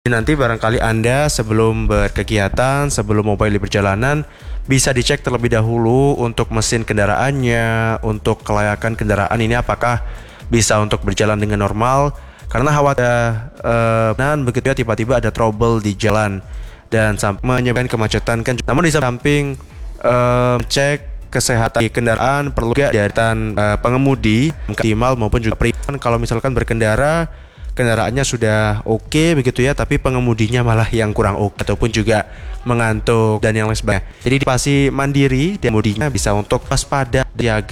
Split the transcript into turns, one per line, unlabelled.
Nanti barangkali Anda sebelum berkegiatan, sebelum mau pilih perjalanan, bisa dicek terlebih dahulu untuk mesin kendaraannya, untuk kelayakan kendaraan ini apakah bisa untuk berjalan dengan normal. Karena khawatir begitu ya tiba-tiba ada trouble di jalan dan sampai menyebabkan kemacetan kan. Namun di samping cek kesehatan di kendaraan perlu juga dari pengemudi optimal maupun juga perizinan. Kalau misalkan berkendara kendaraannya sudah oke begitu ya, tapi pengemudinya malah yang kurang oke ataupun juga mengantuk dan yang lain sebagainya. Jadi pasti mandiri dan kemudinya bisa untuk waspada, jaga